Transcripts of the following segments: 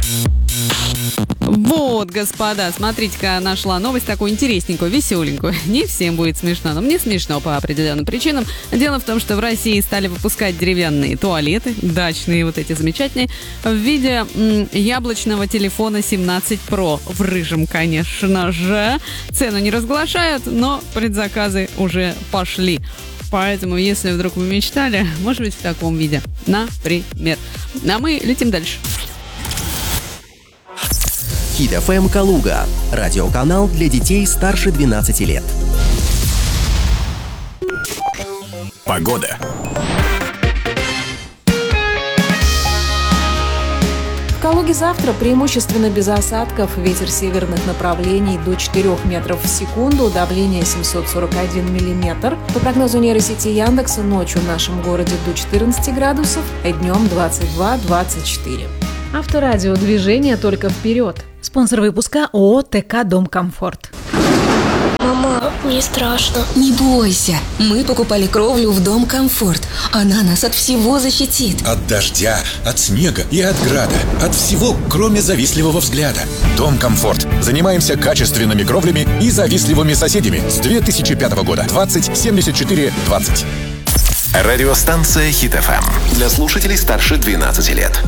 Вот, господа, смотрите-ка, нашла новость такую интересненькую, веселенькую. Не всем будет смешно, но мне смешно по определенным причинам. Дело в том, что в России стали выпускать деревянные туалеты, дачные вот эти замечательные, в виде яблочного телефона 17 Pro. В рыжем, конечно же. Цену не разглашают, но предзаказы уже пошли. Поэтому, если вдруг вы мечтали, может быть, в таком виде. Например. А мы летим дальше. Хит FM Калуга. Радиоканал для детей старше 12 лет. Погода. В Калуге завтра преимущественно без осадков. Ветер северных направлений до 4 метров в секунду. Давление 741 миллиметр. По прогнозу нейросети Яндекса, ночью в нашем городе до 14 градусов, а днем 22-24. Авторадио. Движение только вперед. Спонсор выпуска ООО ТК «Дом Комфорт». Мама, мне страшно. Не бойся, мы покупали кровлю в Дом Комфорт. Она нас от всего защитит. От дождя, от снега и от града. От всего, кроме завистливого взгляда. Дом Комфорт. Занимаемся качественными кровлями и завистливыми соседями. С 2005 года. 20 74 20. Радиостанция Хит FM. Для слушателей старше 12 лет.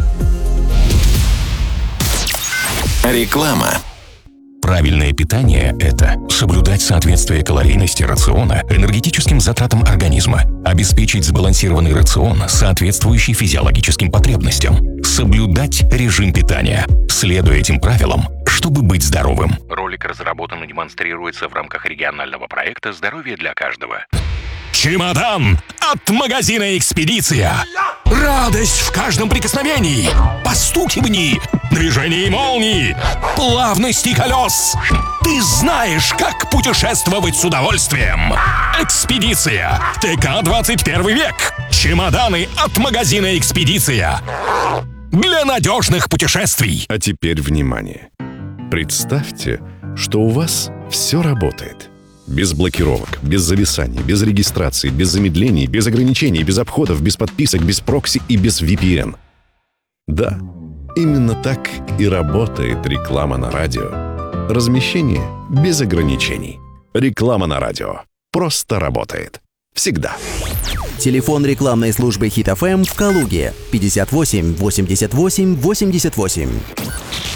Реклама. Правильное питание – это соблюдать соответствие калорийности рациона энергетическим затратам организма, обеспечить сбалансированный рацион, соответствующий физиологическим потребностям, соблюдать режим питания, следуя этим правилам, чтобы быть здоровым. Ролик разработан и демонстрируется в рамках регионального проекта «Здоровье для каждого». Чемодан от магазина «Экспедиция». Радость в каждом прикосновении, постукивании, движении молнии, плавности колес. Ты знаешь, как путешествовать с удовольствием. «Экспедиция». ТК 21 век. Чемоданы от магазина «Экспедиция». Для надежных путешествий. А теперь внимание. Представьте, что у вас все работает. Без блокировок, без зависаний, без регистрации, без замедлений, без ограничений, без обходов, без подписок, без прокси и без VPN. Да, именно так и работает реклама на радио. Размещение без ограничений. Реклама на радио просто работает. Всегда. Телефон рекламной службы Хит FM в Калуге 58 88 88.